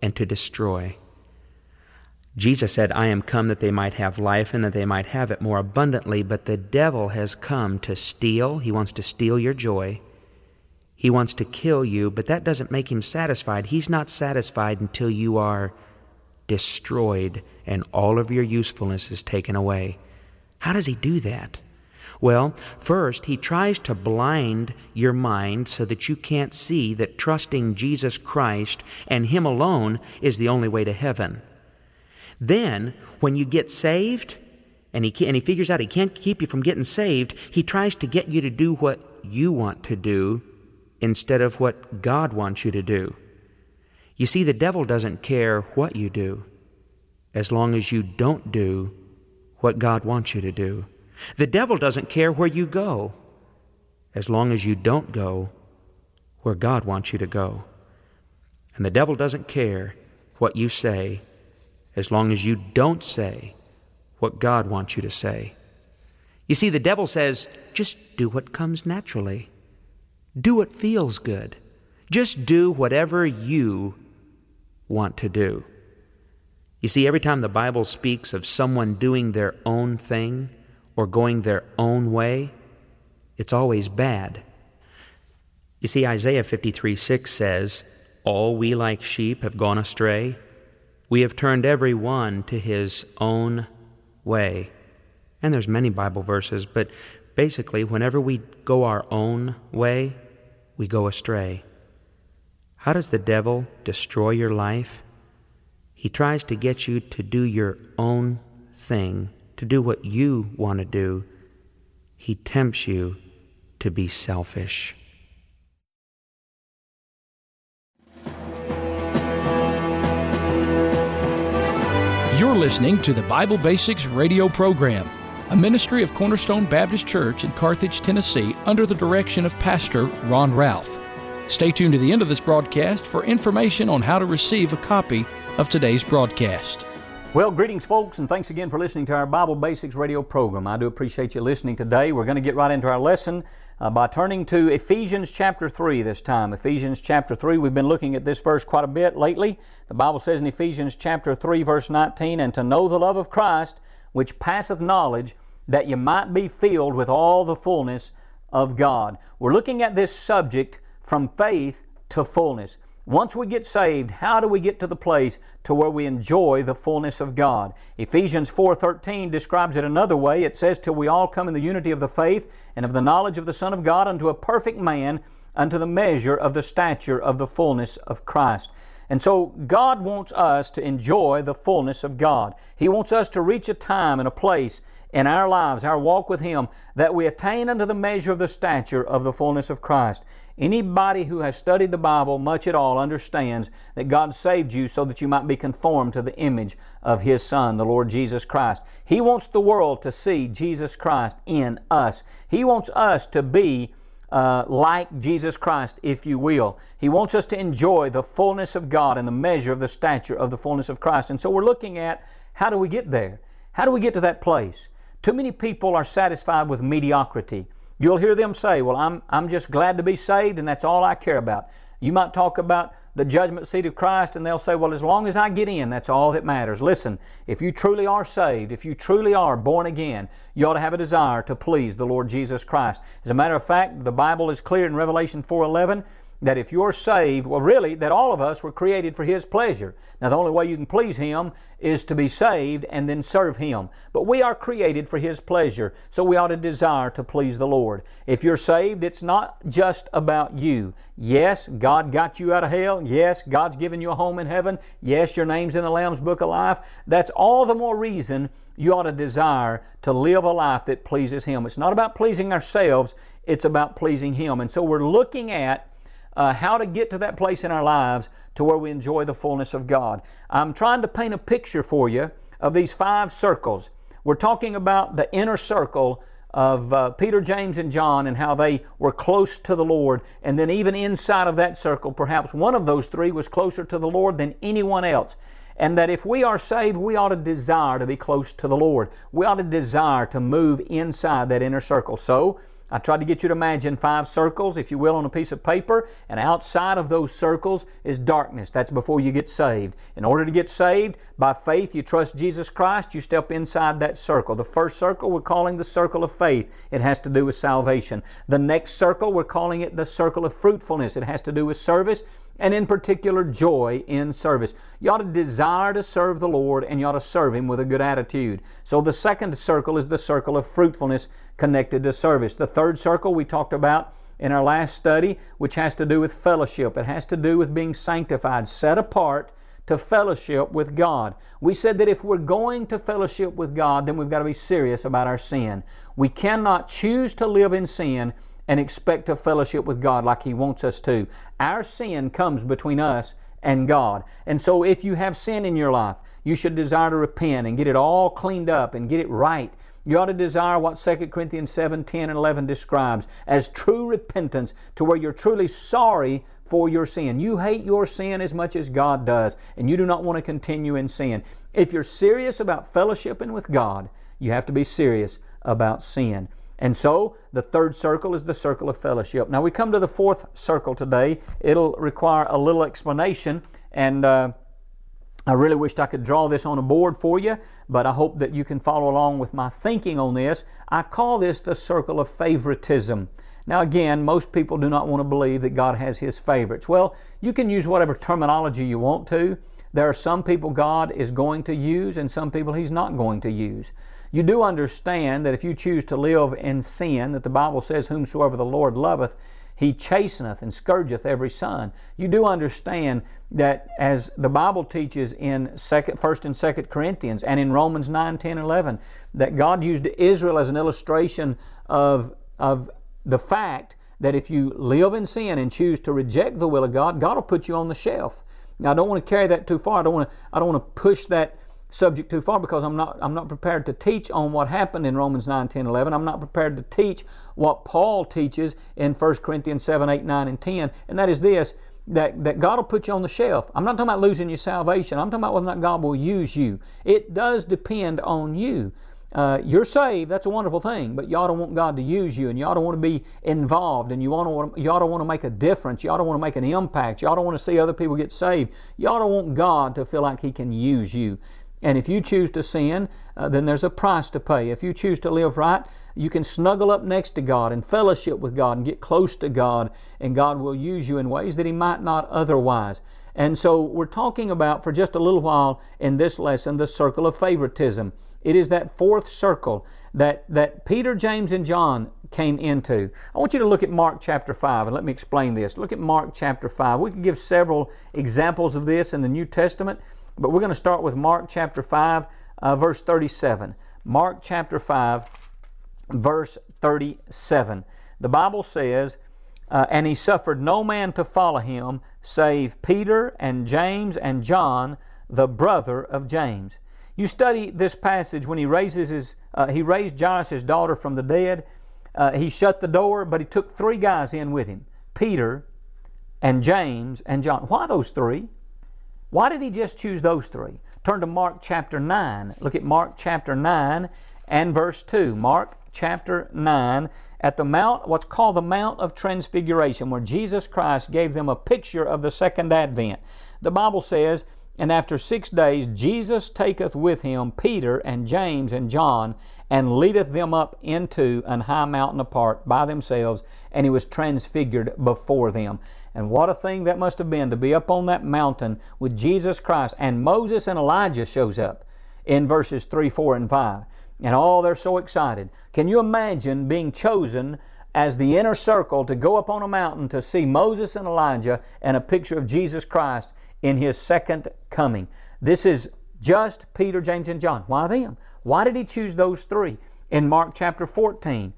and to destroy. Jesus said, I am come that they might have life and that they might have it more abundantly, but the devil has come to steal. He wants to steal your joy. He wants to kill you, but that doesn't make him satisfied. He's not satisfied until you are destroyed and all of your usefulness is taken away. How does he do that? Well, first, he tries to blind your mind so that you can't see that trusting Jesus Christ and Him alone is the only way to heaven. Then, when you get saved, and he figures out he can't keep you from getting saved, he tries to get you to do what you want to do instead of what God wants you to do. You see, the devil doesn't care what you do as long as you don't do what God wants you to do. The devil doesn't care where you go as long as you don't go where God wants you to go. And the devil doesn't care what you say as long as you don't say what God wants you to say. You see, the devil says, just do what comes naturally. Do what feels good. Just do whatever you want to do. You see, every time the Bible speaks of someone doing their own thing or going their own way, it's always bad. You see, Isaiah 53:6 says, all we like sheep have gone astray. We have turned every one to his own way. And there's many Bible verses, but basically, whenever we go our own way, we go astray. How does the devil destroy your life? He tries to get you to do your own thing, to do what you want to do. He tempts you to be selfish. You're listening to the Bible Basics radio program, a ministry of Cornerstone Baptist Church in Carthage, Tennessee, under the direction of Pastor Ron Ralph. Stay tuned to the end of this broadcast for information on how to receive a copy of today's broadcast. Well, greetings, folks, and thanks again for listening to our Bible Basics radio program. I do appreciate you listening today. We're going to get right into our lesson by turning to Ephesians chapter 3 this time. Ephesians chapter 3, we've been looking at this verse quite a bit lately. The Bible says in Ephesians chapter 3, verse 19, and to know the love of Christ, which passeth knowledge, that you might be filled with all the fullness of God. We're looking at this subject from faith to fullness. Once we get saved, how do we get to the place to where we enjoy the fullness of God? Ephesians 4:13 describes it another way. It says, till we all come in the unity of the faith and of the knowledge of the Son of God, unto a perfect man, unto the measure of the stature of the fullness of Christ. And so God wants us to enjoy the fullness of God. He wants us to reach a time and a place in our lives, our walk with Him, that we attain unto the measure of the stature of the fullness of Christ. Anybody who has studied the Bible much at all understands that God saved you so that you might be conformed to the image of His Son, the Lord Jesus Christ. He wants the world to see Jesus Christ in us. He wants us to be like Jesus Christ, if you will. He wants us to enjoy the fullness of God and the measure of the stature of the fullness of Christ. And so we're looking at, how do we get there? How do we get to that place? Too many people are satisfied with mediocrity. You'll hear them say, well, I'm just glad to be saved and that's all I care about. You might talk about the judgment seat of Christ and they'll say, well, as long as I get in, that's all that matters. Listen, if you truly are saved, if you truly are born again, you ought to have a desire to please the Lord Jesus Christ. As a matter of fact, the Bible is clear in Revelation 4:11 that if you're saved, well, really, that all of us were created for His pleasure. Now, the only way you can please Him is to be saved and then serve Him. But we are created for His pleasure, so we ought to desire to please the Lord. If you're saved, it's not just about you. Yes, God got you out of hell. Yes, God's given you a home in heaven. Yes, your name's in the Lamb's Book of Life. That's all the more reason you ought to desire to live a life that pleases Him. It's not about pleasing ourselves, it's about pleasing Him. And so we're looking at how to get to that place in our lives to where we enjoy the fullness of God. I'm trying to paint a picture for you of these 5 circles. We're talking about the inner circle of Peter, James, and John and how they were close to the Lord. And then even inside of that circle, perhaps one of those 3 was closer to the Lord than anyone else. And that if we are saved, we ought to desire to be close to the Lord. We ought to desire to move inside that inner circle. So, I tried to get you to imagine 5 circles, if you will, on a piece of paper, and outside of those circles is darkness. That's before you get saved. In order to get saved, by faith, you trust Jesus Christ, you step inside that circle. The first circle we're calling the circle of faith. It has to do with salvation. The next circle, we're calling it the circle of fruitfulness. It has to do with service, and in particular, joy in service. You ought to desire to serve the Lord, and you ought to serve Him with a good attitude. So the second circle is the circle of fruitfulness connected to service. The third circle we talked about in our last study, which has to do with fellowship. It has to do with being sanctified, set apart to fellowship with God. We said that if we're going to fellowship with God, then we've got to be serious about our sin. We cannot choose to live in sin and expect to fellowship with God like He wants us to. Our sin comes between us and God. And so if you have sin in your life, you should desire to repent and get it all cleaned up and get it right. You ought to desire what 2 Corinthians 7, 10, and 11 describes as true repentance, to where you're truly sorry for your sin. You hate your sin as much as God does, and you do not want to continue in sin. If you're serious about fellowshipping with God, you have to be serious about sin. And so, the third circle is the circle of fellowship. Now we come to the fourth circle today. It'll require a little explanation, and I really wished I could draw this on a board for you, but I hope that you can follow along with my thinking on this. I call this the circle of favoritism. Now again, most people do not want to believe that God has His favorites. Well, you can use whatever terminology you want to. There are some people God is going to use and some people He's not going to use. You do understand that if you choose to live in sin, that the Bible says, whomsoever the Lord loveth, He chasteneth and scourgeth every son. You do understand that, as the Bible teaches in 1st and 2nd Corinthians and in Romans 9, 10, 11, that God used Israel as an illustration of the fact that if you live in sin and choose to reject the will of God, God will put you on the shelf. Now, I don't want to carry that too far. I don't want to push that subject too far, because I'm not prepared to teach on what happened in Romans 9, 10, 11. I'm not prepared to teach what Paul teaches in 1 Corinthians 7, 8, 9, and 10, and that is this, that God will put you on the shelf. I'm not talking about losing your salvation. I'm talking about whether or not God will use you. It does depend on you. You're saved, that's a wonderful thing, but you ought to want God to use you, and you ought to want to be involved, and you ought to want to make a difference. You ought to want to make an impact. You ought to want to see other people get saved. You ought to want God to feel like He can use you. And if you choose to sin, then there's a price to pay. If you choose to live right, you can snuggle up next to God and fellowship with God and get close to God, and God will use you in ways that He might not otherwise. And so we're talking about, for just a little while in this lesson, the circle of favoritism. It is that fourth circle that Peter, James, and John came into. I want you to look at Mark chapter 5, and let me explain this. Look at Mark chapter 5. We can give several examples of this in the New Testament, but we're going to start with Mark chapter 5, verse 37. Mark chapter 5, verse 37. The Bible says, and He suffered no man to follow Him, save Peter and James and John, the brother of James. You study this passage when He raised Jairus' daughter from the dead. He shut the door, but He took 3 guys in with Him, Peter and James and John. Why those 3? Why did He just choose those 3? Turn to Mark chapter 9. Look at Mark chapter 9 and verse 2. Mark chapter 9, at the mount, what's called the Mount of Transfiguration, where Jesus Christ gave them a picture of the second advent. The Bible says, and after 6 days Jesus taketh with Him Peter and James and John, and leadeth them up into an high mountain apart by themselves, and He was transfigured before them. And what a thing that must have been to be up on that mountain with Jesus Christ. And Moses and Elijah shows up in verses 3, 4, and 5. And they're so excited. Can you imagine being chosen as the inner circle to go up on a mountain to see Moses and Elijah and a picture of Jesus Christ in His second coming? This is just Peter, James, and John. Why them? Why did He choose those 3? In Mark chapter 14,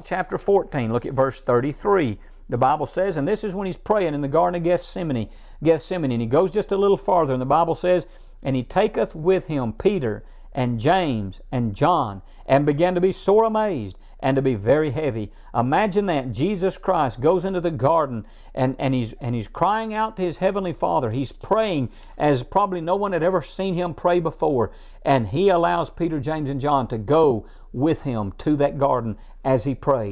look at verse 33. The Bible says, and this is when He's praying in the Garden of Gethsemane, and He goes just a little farther, and the Bible says, and He taketh with Him Peter and James and John, and began to be sore amazed, and to be very heavy. Imagine that. Jesus Christ goes into the garden, and he's crying out to His Heavenly Father. He's praying as probably no one had ever seen Him pray before, and He allows Peter, James, and John to go with Him to that garden as He prayed.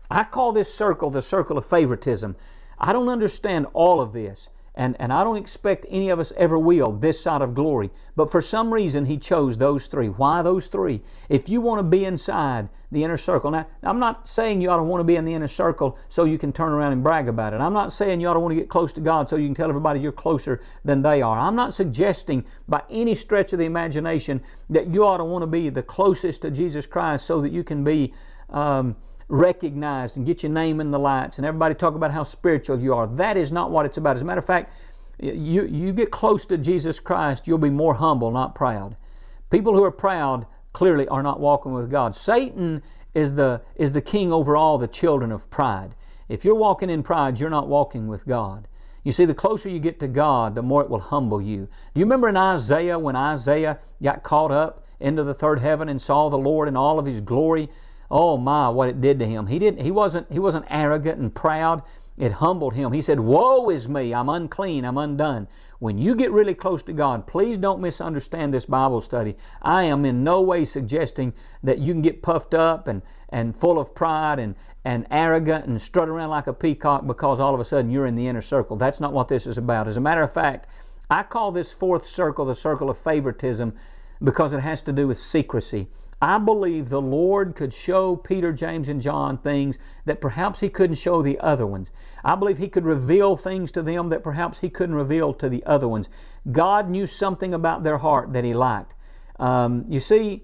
I call this circle the circle of favoritism. I don't understand all of this, and I don't expect any of us ever will this side of glory. But for some reason, He chose those three. Why those three? If you want to be inside the inner circle. Now, I'm not saying you ought to want to be in the inner circle so you can turn around and brag about it. I'm not saying you ought to want to get close to God so you can tell everybody you're closer than they are. I'm not suggesting by any stretch of the imagination that you ought to want to be the closest to Jesus Christ so that you can be recognized and get your name in the lights and everybody talk about how spiritual you are. That is not what it's about. As a matter of fact, you get close to Jesus Christ, you'll be more humble, not proud. People who are proud clearly are not walking with God. Satan is the king over all the children of pride. If you're walking in pride, you're not walking with God. You see, the closer you get to God, the more it will humble you. Do you remember in Isaiah when Isaiah got caught up into the third heaven and saw the Lord in all of His glory? Oh my, what it did to him. He wasn't arrogant and proud. It humbled him. He said, "Woe is me, I'm unclean, I'm undone." When you get really close to God, please don't misunderstand this Bible study. I am in no way suggesting that you can get puffed up and full of pride and arrogant and strut around like a peacock because all of a sudden you're in the inner circle. That's not what this is about. As a matter of fact, I call this fourth circle the circle of favoritism because it has to do with secrecy. I believe the Lord could show Peter, James, and John things that perhaps He couldn't show the other ones. I believe He could reveal things to them that perhaps He couldn't reveal to the other ones. God knew something about their heart that He liked. You see,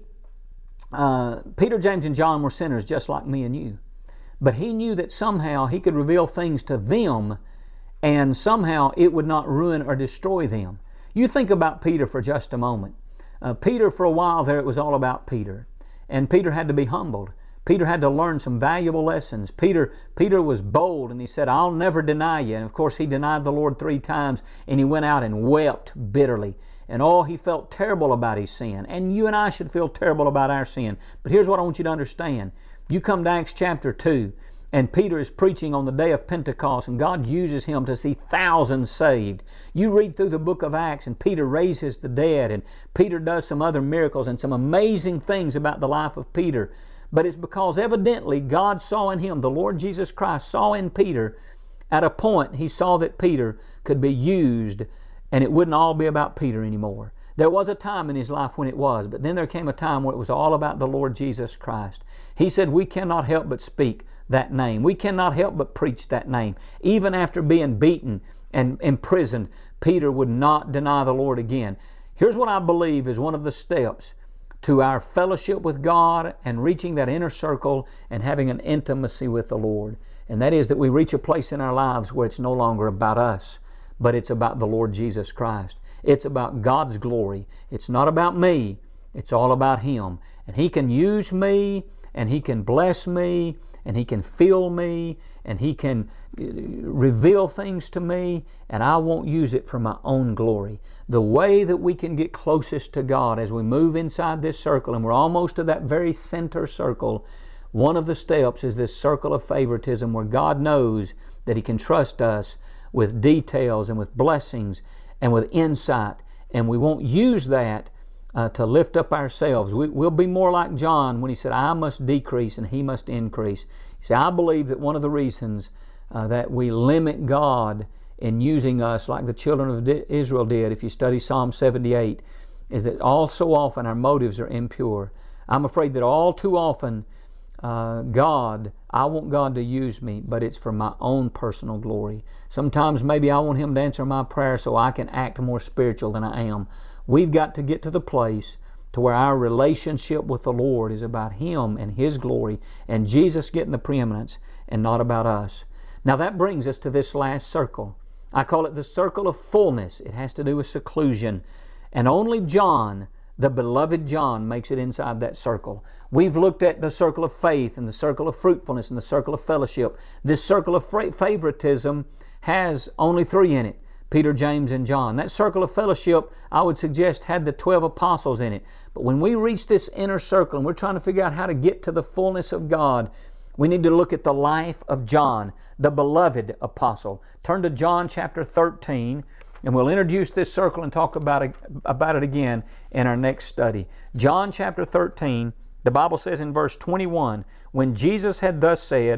Peter, James, and John were sinners just like me and you. But He knew that somehow He could reveal things to them and somehow it would not ruin or destroy them. You think about Peter for just a moment. Peter, for a while there, it was all about Peter. And Peter had to be humbled. Peter had to learn some valuable lessons. Peter was bold and he said, "I'll never deny you." And of course, he denied the Lord 3 times and he went out and wept bitterly. And he felt terrible about his sin. And you and I should feel terrible about our sin. But here's what I want you to understand. You come to Acts chapter 2. And Peter is preaching on the day of Pentecost, and God uses him to see thousands saved. You read through the book of Acts, and Peter raises the dead, and Peter does some other miracles and some amazing things about the life of Peter. But it's because evidently God saw in him, the Lord Jesus Christ saw in Peter, at a point He saw that Peter could be used, and it wouldn't all be about Peter anymore. There was a time in his life when it was, but then there came a time where it was all about the Lord Jesus Christ. He said, "We cannot help but speak that name. We cannot help but preach that name." Even after being beaten and imprisoned, Peter would not deny the Lord again. Here's what I believe is one of the steps to our fellowship with God and reaching that inner circle and having an intimacy with the Lord. And that is that we reach a place in our lives where it's no longer about us, but it's about the Lord Jesus Christ. It's about God's glory. It's not about me. It's all about Him. And He can use me, and He can bless me, and He can fill me, and He can reveal things to me, and I won't use it for my own glory. The way that we can get closest to God as we move inside this circle, and we're almost to that very center circle, one of the steps is this circle of favoritism where God knows that He can trust us with details and with blessings and with insight, and we won't use that to lift up ourselves. We'll be more like John when he said, "I must decrease and He must increase." See, I believe that one of the reasons that we limit God in using us like the children of Israel did, if you study Psalm 78, is that all so often our motives are impure. I'm afraid that all too often I want God to use me, but it's for my own personal glory. Sometimes maybe I want Him to answer my prayer so I can act more spiritual than I am. We've got to get to the place to where our relationship with the Lord is about Him and His glory and Jesus getting the preeminence and not about us. Now that brings us to this last circle. I call it the circle of fullness. It has to do with seclusion. And only John, the beloved John, makes it inside that circle. We've looked at the circle of faith and the circle of fruitfulness and the circle of fellowship. This circle of favoritism has only 3 in it: Peter, James, and John. That circle of fellowship, I would suggest, had the 12 apostles in it. But when we reach this inner circle and we're trying to figure out how to get to the fullness of God, we need to look at the life of John, the beloved apostle. Turn to John chapter 13. And we'll introduce this circle and talk about it again in our next study. John chapter 13, the Bible says in verse 21, "When Jesus had thus said,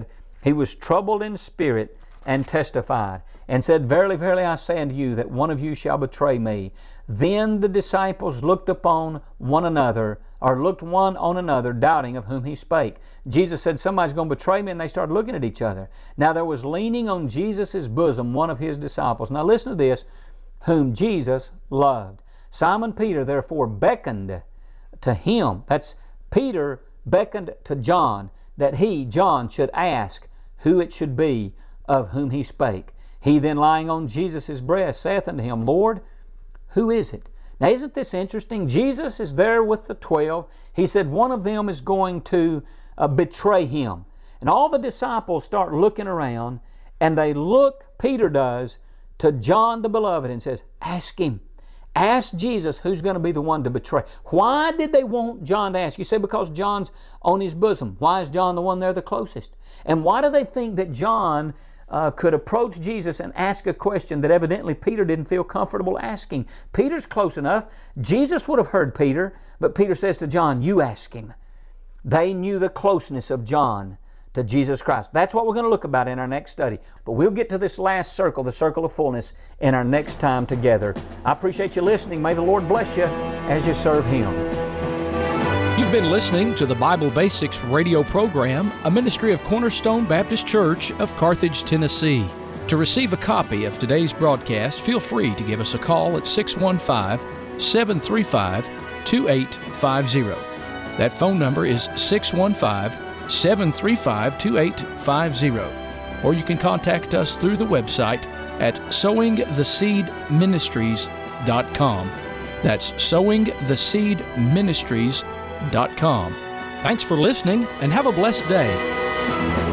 he was troubled in spirit and testified, and said, Verily, verily, I say unto you, that one of you shall betray me. Then the disciples looked upon one another, or looked one on another, doubting of whom he spake. Jesus said, somebody's going to betray me, and they started looking at each other. Now there was leaning on Jesus' bosom one of his disciples. Now listen to this, whom Jesus loved. Simon Peter therefore beckoned to him. That's Peter beckoned to John, that he, John, should ask who it should be of whom he spake. He then, lying on Jesus' breast, saith unto him, Lord, who is it? Now isn't this interesting? Jesus is there with the 12. He said one of them is going to betray him. And all the disciples start looking around, and they look, Peter does, to John the Beloved and says, ask him. Ask Jesus who's going to be the one to betray. Why did they want John to ask? You say because John's on his bosom. Why is John the one there the closest? And why do they think that John could approach Jesus and ask a question that evidently Peter didn't feel comfortable asking? Peter's close enough. Jesus would have heard Peter, but Peter says to John, you ask him. They knew the closeness of John to Jesus Christ. That's what we're going to look about in our next study. But we'll get to this last circle, the circle of fullness, in our next time together. I appreciate you listening. May the Lord bless you as you serve Him. You've been listening to the Bible Basics radio program, a ministry of Cornerstone Baptist Church of Carthage, Tennessee. To receive a copy of today's broadcast, feel free to give us a call at 615-735-2850. That phone number is 615-735-2850. Or you can contact us through the website at sowingtheseedministries.com. That's sowingtheseedministries.com. Thanks for listening and have a blessed day.